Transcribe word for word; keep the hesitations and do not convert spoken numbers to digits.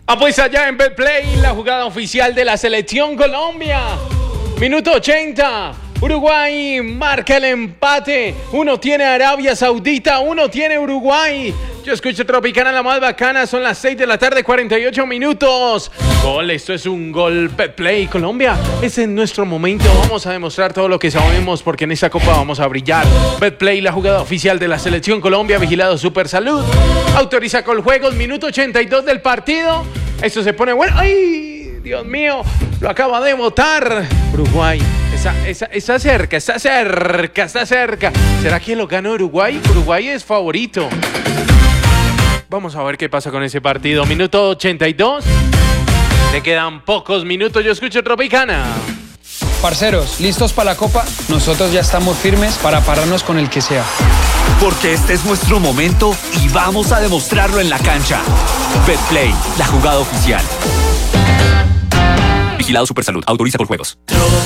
Apuesta ya en Betplay, la jugada oficial de la Selección Colombia. Minuto ochenta. Uruguay marca el empate. Uno tiene Arabia Saudita, uno tiene Uruguay. Yo escucho Tropicana, la más bacana. Son las seis de la tarde, cuarenta y ocho minutos. Gol, esto es un gol. Betplay, Colombia. Es en nuestro momento. Vamos a demostrar todo lo que sabemos porque en esta copa vamos a brillar. Betplay, la jugada oficial de la Selección Colombia. Vigilado Super Salud. Autoriza Coljuegos. Minuto ochenta y dos del partido. Esto se pone bueno. ¡Ay! Dios mío. Lo acaba de votar. Uruguay. Está, está, está cerca, está cerca, está cerca. ¿Será que lo gana Uruguay? Uruguay es favorito. Vamos a ver qué pasa con ese partido. Minuto ochenta y dos. Le quedan pocos minutos. Yo escucho Tropicana. Parceros, ¿listos para la Copa? Nosotros ya estamos firmes para pararnos con el que sea. Porque este es nuestro momento y vamos a demostrarlo en la cancha. Betplay, la jugada oficial. Vigilado Supersalud. Autoriza Coljuegos.